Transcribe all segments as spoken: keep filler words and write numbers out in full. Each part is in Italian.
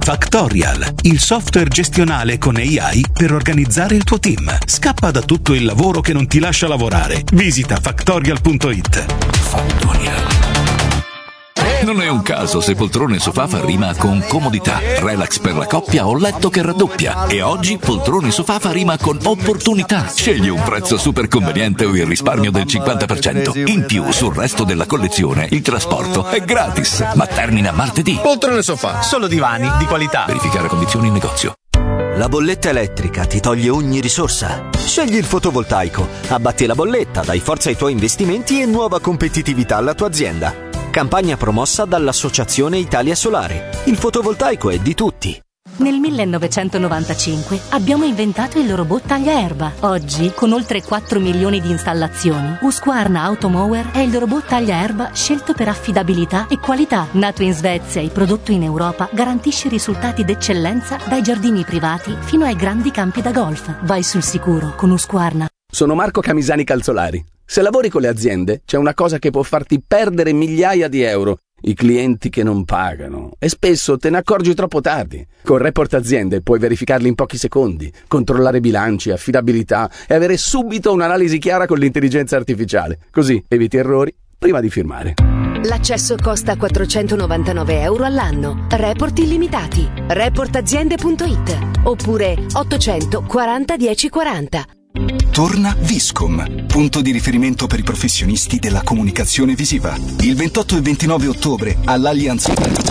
Factorial, il software gestionale con A I per organizzare il tuo team. Scappa da tutto il lavoro che non ti lascia lavorare. Visita factorial punto it. Factorial. Non è un caso se poltrone sofà fa rima con comodità, relax per la coppia o letto che raddoppia. E oggi poltrone sofà fa rima con opportunità. Scegli un prezzo super conveniente o il risparmio del cinquanta per cento. In più, sul resto della collezione, il trasporto è gratis. Ma termina martedì. Poltrone sofà, solo divani di qualità. Verificare condizioni in negozio. La bolletta elettrica ti toglie ogni risorsa. Scegli il fotovoltaico. Abbatti la bolletta, dai forza ai tuoi investimenti e nuova competitività alla tua azienda. Campagna promossa dall'Associazione Italia Solare. Il fotovoltaico è di tutti. Nel millenovecentonovantacinque abbiamo inventato il robot tagliaerba. Oggi, con oltre quattro milioni di installazioni, Husqvarna Automower è il robot tagliaerba scelto per affidabilità e qualità. Nato in Svezia e prodotto in Europa, garantisce risultati d'eccellenza dai giardini privati fino ai grandi campi da golf. Vai sul sicuro con Husqvarna. Sono Marco Camisani Calzolari. Se lavori con le aziende, c'è una cosa che può farti perdere migliaia di euro: i clienti che non pagano. E spesso te ne accorgi troppo tardi. Con Report Aziende puoi verificarli in pochi secondi, controllare bilanci, affidabilità e avere subito un'analisi chiara con l'intelligenza artificiale. Così eviti errori prima di firmare. L'accesso costa quattrocentonovantanove euro all'anno. Report illimitati. report aziende punto it oppure ottocento quaranta dieci quaranta. Torna Viscom, punto di riferimento per i professionisti della comunicazione visiva. Il ventotto e ventinove ottobre all'Allianz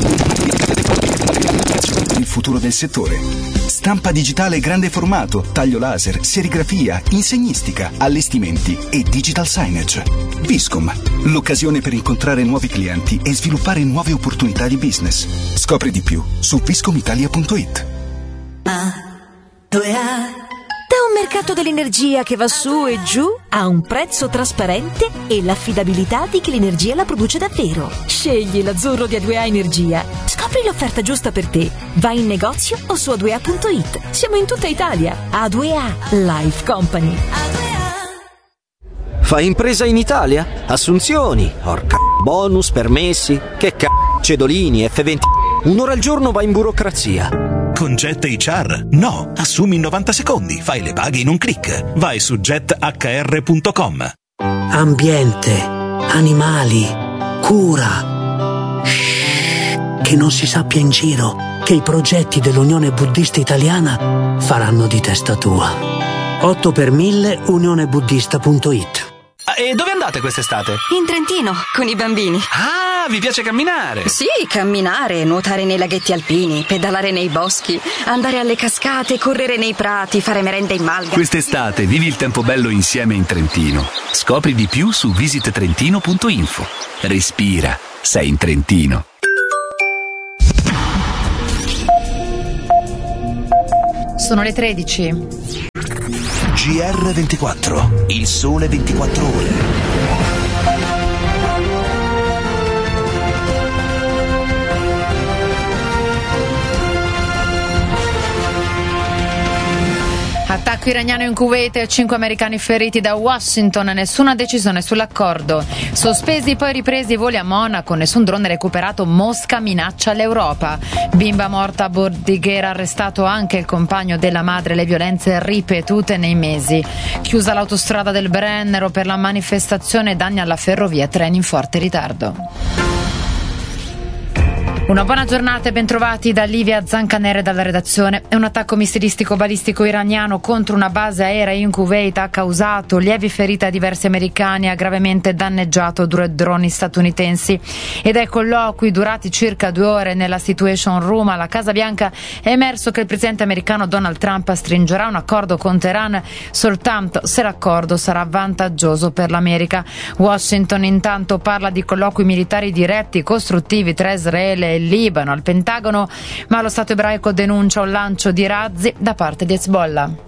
il futuro del settore. Stampa digitale grande formato, taglio laser, serigrafia, insegnistica, allestimenti e digital signage. Viscom, l'occasione per incontrare nuovi clienti e sviluppare nuove opportunità di business. Scopri di più su viscom italia punto it. A, due A. Da un mercato dell'energia che va su e giù a un prezzo trasparente e l'affidabilità di chi l'energia la produce davvero. Scegli l'azzurro di A due A Energia. Scopri l'offerta giusta per te. Vai in negozio o su a due a punto it. Siamo in tutta Italia. A due A Life Company. Fai impresa in Italia? Assunzioni, orca bonus, permessi, che c***o, cedolini, F venti. Un'ora al giorno vai in burocrazia. Con Jet H R? No, assumi in novanta secondi, fai le paghe in un click. Vai su jet h r punto com. Ambiente, animali, cura. Shhh, che non si sappia in giro che i progetti dell'Unione Buddista Italiana faranno di testa tua. otto per mille unione buddista punto it. E dove andate quest'estate? In Trentino, con i bambini. Ah, vi piace camminare? Sì, camminare, nuotare nei laghetti alpini, pedalare nei boschi, andare alle cascate, correre nei prati, fare merenda in malga. Quest'estate vivi il tempo bello insieme in Trentino. Scopri di più su visit trentino punto info. Respira, sei in Trentino. Sono le tredici. G R ventiquattro, il sole ventiquattro ore. Attacco iraniano in Kuwait e cinque americani feriti da Washington, nessuna decisione sull'accordo. Sospesi poi ripresi i voli a Monaco, nessun drone recuperato, Mosca minaccia l'Europa. Bimba morta a Bordighera, arrestato anche il compagno della madre, le violenze ripetute nei mesi. Chiusa l'autostrada del Brennero per la manifestazione, danni alla ferrovia, treni in forte ritardo. Una buona giornata e bentrovati da Livia Zancanere dalla redazione. È un attacco missilistico balistico iraniano contro una base aerea in Kuwait ha causato lievi ferite a diversi americani e ha gravemente danneggiato due droni statunitensi. E dai colloqui durati circa due ore nella Situation Room alla Casa Bianca è emerso che il presidente americano Donald Trump stringerà un accordo con Teheran soltanto se l'accordo sarà vantaggioso per l'America. Washington intanto parla di colloqui militari diretti costruttivi tra Israele il Libano al Pentagono, ma lo Stato ebraico denuncia un lancio di razzi da parte di Hezbollah.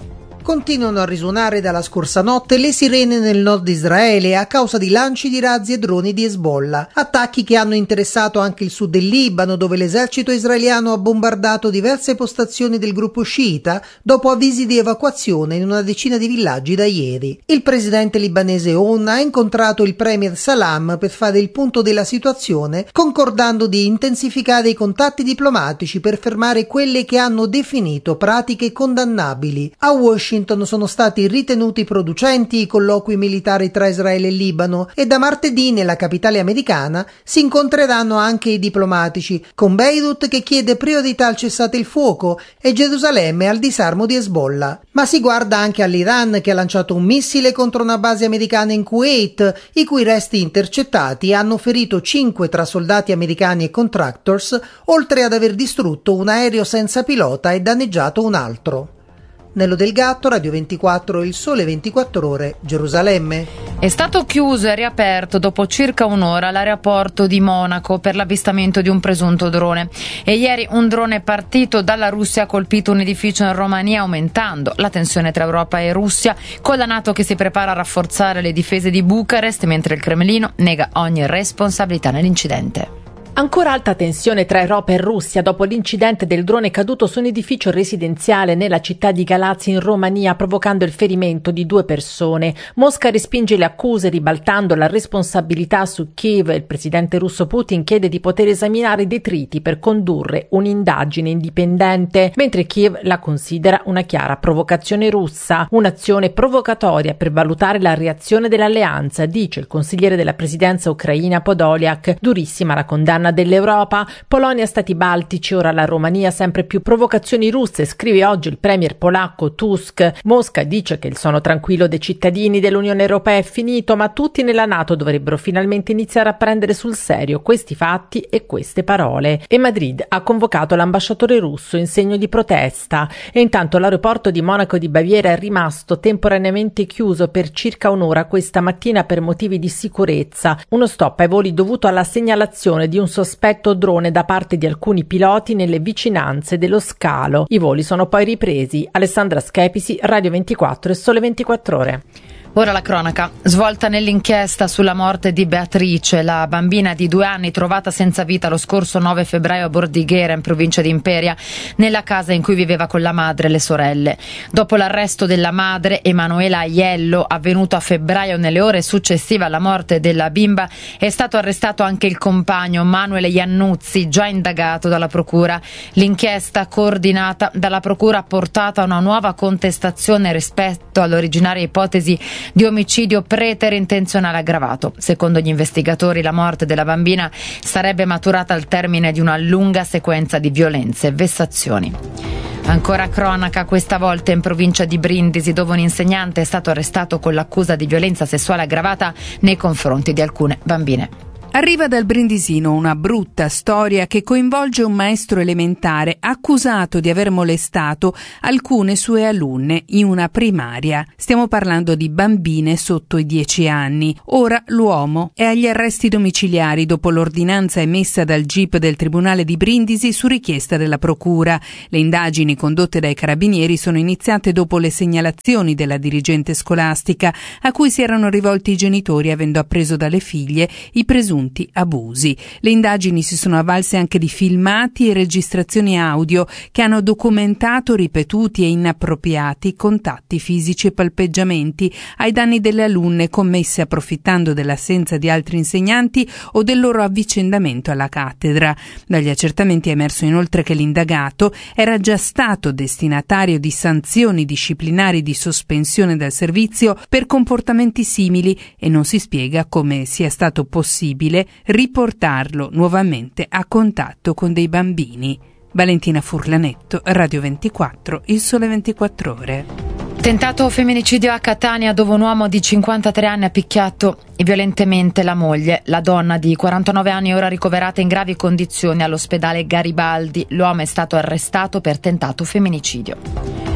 continuano a risuonare dalla scorsa notte le sirene nel nord di Israele a causa di lanci di razzi e droni di Hezbollah, attacchi che hanno interessato anche il sud del Libano, dove l'esercito israeliano ha bombardato diverse postazioni del gruppo sciita dopo avvisi di evacuazione in una decina di villaggi da ieri. Il presidente libanese Aoun ha incontrato il premier Salam per fare il punto della situazione, concordando di intensificare i contatti diplomatici per fermare quelle che hanno definito pratiche condannabili. A Washington sono stati ritenuti producenti i colloqui militari tra Israele e Libano e da martedì nella capitale americana si incontreranno anche i diplomatici, con Beirut che chiede priorità al cessate il fuoco e Gerusalemme al disarmo di Hezbollah. Ma si guarda anche all'Iran, che ha lanciato un missile contro una base americana in Kuwait, i cui resti intercettati hanno ferito cinque tra soldati americani e contractors, oltre ad aver distrutto un aereo senza pilota e danneggiato un altro. Nello Del Gatto, Radio ventiquattro, Il Sole ventiquattro Ore, Gerusalemme. È stato chiuso e riaperto dopo circa un'ora l'aeroporto di Monaco per l'avvistamento di un presunto drone. E ieri un drone partito dalla Russia ha colpito un edificio in Romania, aumentando la tensione tra Europa e Russia, con la NATO che si prepara a rafforzare le difese di Bucarest, mentre il Cremlino nega ogni responsabilità nell'incidente. Ancora alta tensione tra Europa e Russia dopo l'incidente del drone caduto su un edificio residenziale nella città di Galați in Romania, provocando il ferimento di due persone. Mosca respinge le accuse ribaltando la responsabilità su Kiev. Il presidente russo Putin chiede di poter esaminare i detriti per condurre un'indagine indipendente, mentre Kiev la considera una chiara provocazione russa, un'azione provocatoria per valutare la reazione dell'alleanza, dice il consigliere della presidenza ucraina Podolyak. Durissima la condanna dell'Europa, Polonia, stati baltici, ora la Romania, sempre più provocazioni russe, scrive oggi il premier polacco Tusk. Mosca dice che il sonno tranquillo dei cittadini dell'Unione Europea è finito, ma tutti nella NATO dovrebbero finalmente iniziare a prendere sul serio questi fatti e queste parole. E Madrid ha convocato l'ambasciatore russo in segno di protesta. E intanto l'aeroporto di Monaco di Baviera è rimasto temporaneamente chiuso per circa un'ora questa mattina per motivi di sicurezza. Uno stop ai voli dovuto alla segnalazione di un sospetto drone da parte di alcuni piloti nelle vicinanze dello scalo. I voli sono poi ripresi. Alessandra Schepisi, Radio ventiquattro e Sole ventiquattro Ore. Ora la cronaca. Svolta nell'inchiesta sulla morte di Beatrice, la bambina di due anni trovata senza vita lo scorso nove febbraio a Bordighera, in provincia di Imperia, nella casa in cui viveva con la madre e le sorelle. Dopo l'arresto della madre, Emanuela Aiello, avvenuto a febbraio nelle ore successive alla morte della bimba, è stato arrestato anche il compagno Manuel Iannuzzi, già indagato dalla procura. L'inchiesta coordinata dalla procura ha portato a una nuova contestazione rispetto all'originaria ipotesi di omicidio preterintenzionale aggravato. Secondo gli investigatori, la morte della bambina sarebbe maturata al termine di una lunga sequenza di violenze e vessazioni. Ancora cronaca, questa volta in provincia di Brindisi, dove un insegnante è stato arrestato con l'accusa di violenza sessuale aggravata nei confronti di alcune bambine. Arriva dal Brindisino una brutta storia che coinvolge un maestro elementare accusato di aver molestato alcune sue alunne in una primaria. Stiamo parlando di bambine sotto i dieci anni. Ora l'uomo è agli arresti domiciliari dopo l'ordinanza emessa dal G I P del Tribunale di Brindisi su richiesta della procura. Le indagini condotte dai carabinieri sono iniziate dopo le segnalazioni della dirigente scolastica a cui si erano rivolti i genitori avendo appreso dalle figlie i presunti abusi. Le indagini si sono avvalse anche di filmati e registrazioni audio che hanno documentato ripetuti e inappropriati contatti fisici e palpeggiamenti ai danni delle alunne commessi approfittando dell'assenza di altri insegnanti o del loro avvicendamento alla cattedra. Dagli accertamenti è emerso inoltre che l'indagato era già stato destinatario di sanzioni disciplinari di sospensione dal servizio per comportamenti simili e non si spiega come sia stato possibile riportarlo nuovamente a contatto con dei bambini. Valentina Furlanetto, Radio ventiquattro, Il Sole ventiquattro Ore. Tentato femminicidio a Catania, dove un uomo di cinquantatré anni ha picchiato violentemente la moglie. La donna di quarantanove anni è ora ricoverata in gravi condizioni all'ospedale Garibaldi. L'uomo è stato arrestato per tentato femminicidio.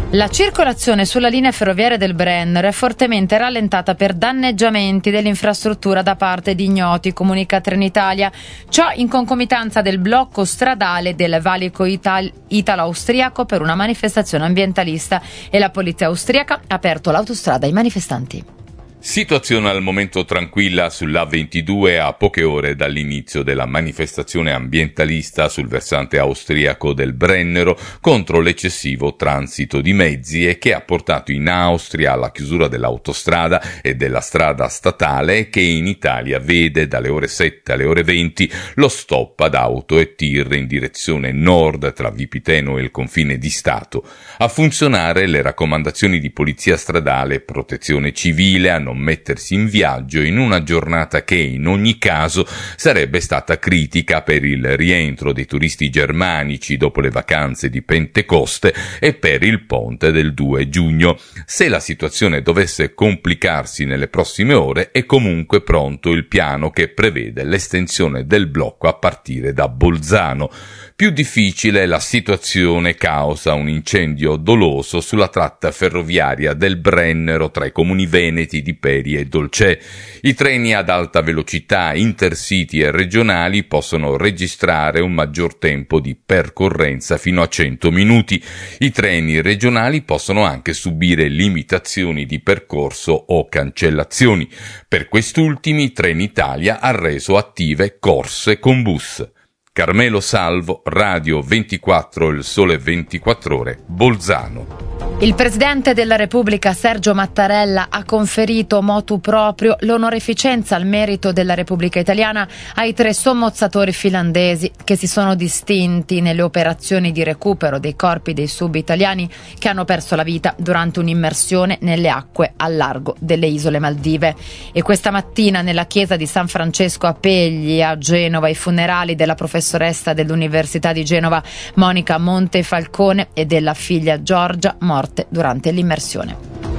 La circolazione sulla linea ferroviaria del Brennero è fortemente rallentata per danneggiamenti dell'infrastruttura da parte di ignoti, comunica Trenitalia. Ciò in concomitanza del blocco stradale del valico ital- italo-austriaco per una manifestazione ambientalista, e la polizia austriaca ha aperto l'autostrada ai manifestanti. Situazione al momento tranquilla sull'A ventidue a poche ore dall'inizio della manifestazione ambientalista sul versante austriaco del Brennero contro l'eccessivo transito di mezzi e che ha portato in Austria alla chiusura dell'autostrada e della strada statale e che in Italia vede dalle ore sette alle ore venti lo stop ad auto e tir in direzione nord tra Vipiteno e il confine di Stato. A funzionare le raccomandazioni di polizia stradale e protezione civile a non mettersi in viaggio in una giornata che in ogni caso sarebbe stata critica per il rientro dei turisti germanici dopo le vacanze di Pentecoste e per il ponte del due giugno. Se la situazione dovesse complicarsi nelle prossime ore, è comunque pronto il piano che prevede l'estensione del blocco a partire da Bolzano. Più difficile è la situazione causa un incendio doloso sulla tratta ferroviaria del Brennero tra i comuni veneti di Peri e Dolcè. I treni ad alta velocità, intercity e regionali possono registrare un maggior tempo di percorrenza fino a cento minuti. I treni regionali possono anche subire limitazioni di percorso o cancellazioni. Per quest'ultimi, Trenitalia ha reso attive corse con bus. Carmelo Salvo, Radio ventiquattro, Il Sole ventiquattro Ore, Bolzano. Il Presidente della Repubblica Sergio Mattarella ha conferito motu proprio l'onorificenza al merito della Repubblica Italiana ai tre sommozzatori finlandesi che si sono distinti nelle operazioni di recupero dei corpi dei sub italiani che hanno perso la vita durante un'immersione nelle acque al largo delle isole Maldive. E questa mattina nella chiesa di San Francesco a Pegli a Genova i funerali della professoressa dell'Università di Genova Monica Montefalcone e della figlia Giorgia, morte durante l'immersione.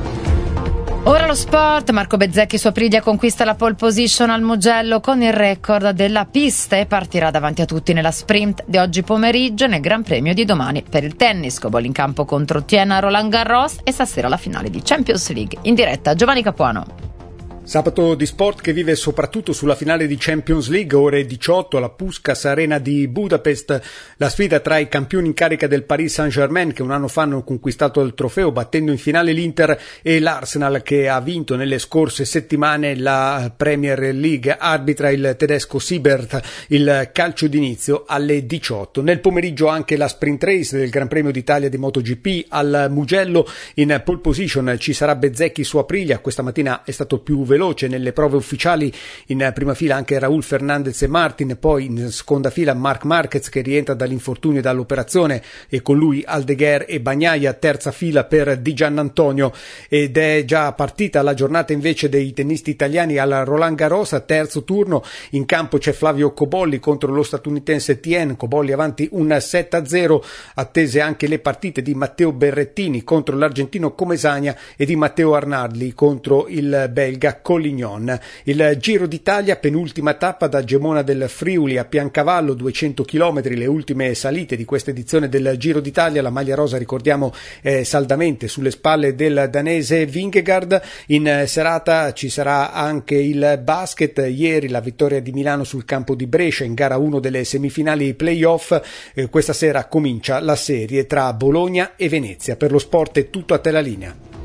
Ora lo sport. Marco Bezzecchi su Aprilia conquista la pole position al Mugello con il record della pista e partirà davanti a tutti nella sprint di oggi pomeriggio nel Gran Premio di domani per il tennis. Cobol in campo contro Tiena Roland Garros e stasera la finale di Champions League in diretta. Giovanni Capuano. Sabato di sport che vive soprattutto sulla finale di Champions League, ore diciotto alla Puskás Arena di Budapest, la sfida tra i campioni in carica del Paris Saint-Germain che un anno fa hanno conquistato il trofeo battendo in finale l'Inter e l'Arsenal che ha vinto nelle scorse settimane la Premier League. Arbitra il tedesco Siebert, il calcio d'inizio alle diciotto. Nel pomeriggio anche la sprint race del Gran Premio d'Italia di MotoGP al Mugello. In pole position ci sarà Bezzecchi su Aprilia, questa mattina è stato più veloce nelle prove ufficiali, in prima fila anche Raúl Fernandez e Martin, poi in seconda fila Marc Marquez che rientra dall'infortunio e dall'operazione e con lui Aldeguer e Bagnaia, terza fila per Di Giannantonio. Ed è già partita la giornata invece dei tennisti italiani al Roland Garros, terzo turno, in campo c'è Flavio Cobolli contro lo statunitense Tien, Cobolli avanti un sette a zero, attese anche le partite di Matteo Berrettini contro l'argentino Comesagna e di Matteo Arnaldi contro il belga Collignon. Il Giro d'Italia, penultima tappa da Gemona del Friuli a Piancavallo, duecento chilometri, le ultime salite di questa edizione del Giro d'Italia. La maglia rosa, ricordiamo, è saldamente sulle spalle del danese Vingegaard. In serata ci sarà anche il basket, ieri la vittoria di Milano sul campo di Brescia in gara uno delle semifinali play-off. Eh, questa sera comincia la serie tra Bologna e Venezia. Per lo sport è tutto, a te la linea.